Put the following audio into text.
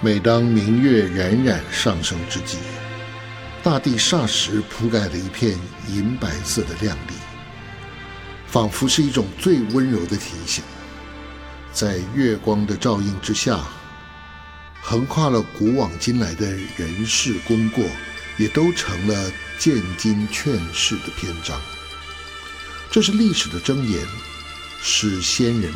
每当明月冉冉上升之际，大地霎时铺盖了一片银白色的亮丽，仿佛是一种最温柔的提醒。在月光的照映之下，横跨了古往今来的人事功过，也都成了见今劝世的篇章。这是历史的箴言，是先人